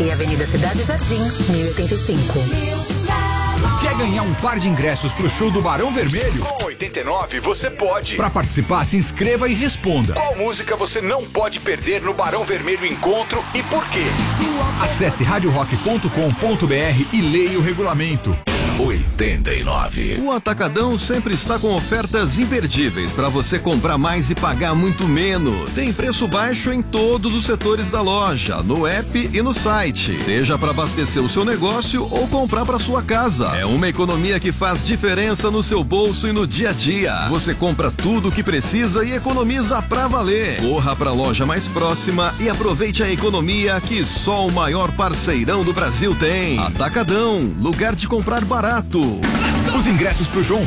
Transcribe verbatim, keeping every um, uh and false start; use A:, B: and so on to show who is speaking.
A: e Avenida Cidade Jardim, mil e oitenta e cinco.
B: Quer ganhar um par de ingressos pro show do Barão Vermelho? Com oitenta e nove você pode. Para participar, se inscreva e responda. Qual música você não pode perder no Barão Vermelho Encontro e por quê? Acesse rádio rock ponto com ponto br e leia o regulamento.
C: oitenta e nove.
D: O Atacadão sempre está com ofertas imperdíveis para você comprar mais e pagar muito menos. Tem preço baixo em todos os setores da loja, no app e no site. Seja para abastecer o seu negócio ou comprar para sua casa. É uma economia que faz diferença no seu bolso e no dia a dia. Você compra tudo o que precisa e economiza pra valer. Corra para a loja mais próxima e aproveite a economia que só o maior parceirão do Brasil tem. Atacadão, lugar de comprar barato.
B: Os ingressos pro João